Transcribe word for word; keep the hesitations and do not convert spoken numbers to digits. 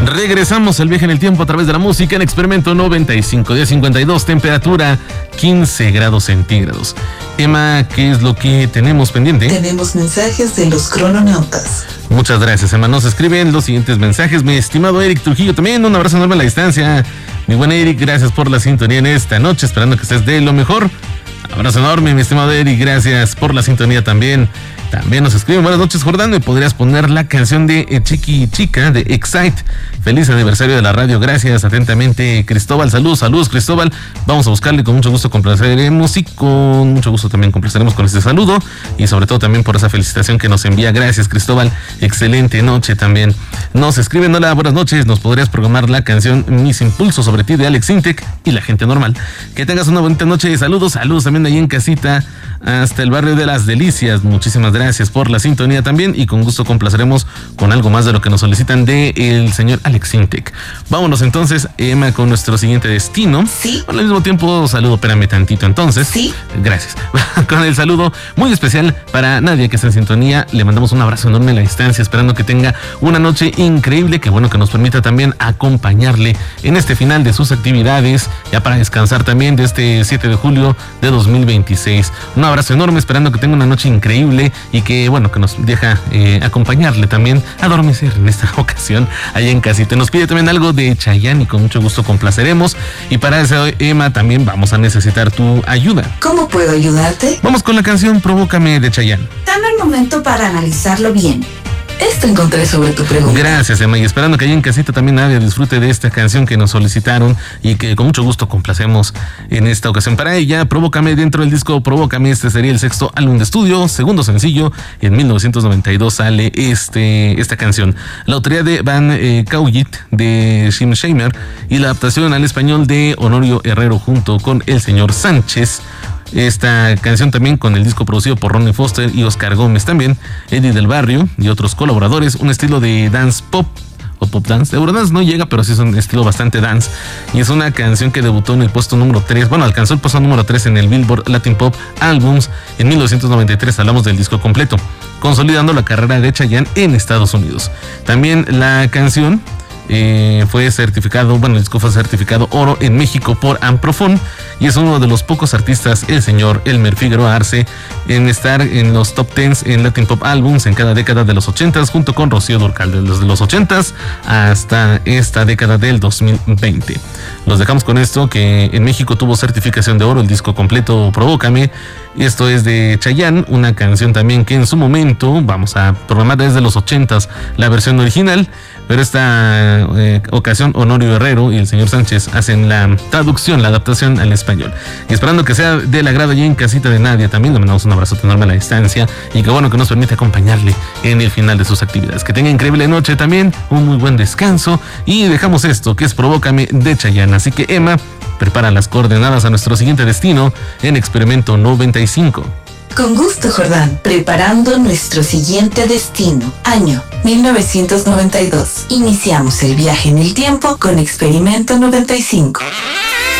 Regresamos al viaje en el tiempo a través de la música en Experimento noventa y cinco, día cincuenta y dos, temperatura quince grados centígrados. Emma, ¿qué es lo que tenemos pendiente? Tenemos mensajes de los crononautas. Muchas gracias, Emma. Nos escriben los siguientes mensajes. Mi estimado Eric Trujillo, también un abrazo enorme a la distancia. Mi buen Eric, gracias por la sintonía en esta noche, esperando que estés de lo mejor. Abrazo enorme, mi estimado Eric, gracias por la sintonía también. También nos escriben, buenas noches, Jordán, ¿me podrías poner la canción de eh, Chiqui Chica de Excite? Feliz aniversario de la radio, gracias, atentamente, Cristóbal. Saludos, saludos, Cristóbal. Vamos a buscarle, con mucho gusto complaceremos y con mucho gusto también complaceremos con este saludo y sobre todo también por esa felicitación que nos envía. Gracias, Cristóbal. Excelente noche también. Nos escriben, hola, buenas noches, ¿nos podrías programar la canción Mis Impulsos sobre ti de Alex Intec y la gente normal? Que tengas una bonita noche. Saludos, saludos también ahí en casita hasta el barrio de Las Delicias. Muchísimas gracias por la sintonía también y con gusto complaceremos con algo más de lo que nos solicitan de el señor Alex Intec. Vámonos entonces, Emma, con nuestro siguiente destino. Sí. Al mismo tiempo, saludo, espérame tantito entonces. Sí. Gracias. Con el saludo muy especial para Nadia, que está en sintonía. Le mandamos un abrazo enorme a la distancia, esperando que tenga una noche increíble, que bueno, que nos permita también acompañarle en este final de sus actividades, ya para descansar también de este siete de julio de dos mil veintiséis. Un abrazo enorme, esperando que tenga una noche increíble y que bueno, que nos deja eh, acompañarle también a adormecer en esta ocasión allá en casita. Nos pide también algo de Chayanne y con mucho gusto complaceremos. Y para eso, Emma, también vamos a necesitar tu ayuda. ¿Cómo puedo ayudarte? Vamos con la canción Provócame de Chayanne. Dame un momento para analizarlo bien. Esto encontré sobre tu pregunta. Gracias, Emma, y esperando que allá en casita también nadie disfrute de esta canción que nos solicitaron y que con mucho gusto complacemos en esta ocasión para ella. Provócame, dentro del disco Provócame, este sería el sexto álbum de estudio, segundo sencillo. En mil novecientos noventa y dos sale este, esta canción. La autoría de Van eh, Kaujit de Jim Shamer y la adaptación al español de Honorio Herrero junto con el señor Sánchez. Esta canción también con el disco producido por Ronnie Foster y Oscar Gómez también, Eddie del Barrio y otros colaboradores, un estilo de dance pop o pop dance. De Eurodance no llega, pero sí es un estilo bastante dance y es una canción que debutó en el puesto número tres, bueno, alcanzó el puesto número tres en el Billboard Latin Pop Albums en mil novecientos noventa y tres. Hablamos del disco completo, consolidando la carrera de Chayanne en Estados Unidos. También la canción Eh, fue certificado, bueno, el disco fue certificado oro en México por Amprofon y es uno de los pocos artistas, el señor Elmer Figueroa Arce, en estar en los top diez en Latin Pop Albums en cada década de los ochentas, junto con Rocío Dúrcal, desde los ochentas hasta esta década del dos mil veinte. Los dejamos con esto, que en México tuvo certificación de oro el disco completo Provócame. Esto es de Chayanne, una canción también que en su momento vamos a programar desde los ochentas la versión original, pero esta eh, ocasión Honorio Herrero y el señor Sánchez hacen la traducción, la adaptación al español. Y esperando que sea del agrado allí en casita de Nadia, también le mandamos un abrazo enorme a la distancia y que bueno, que nos permite acompañarle en el final de sus actividades. Que tenga increíble noche también, un muy buen descanso y dejamos esto que es Provócame de Chayanne. Así que Emma, prepara las coordenadas a nuestro siguiente destino en Experimento noventa y cinco. Con gusto, Jordán. Preparando nuestro siguiente destino. Año mil novecientos noventa y dos. Iniciamos el viaje en el tiempo con Experimento noventa y cinco.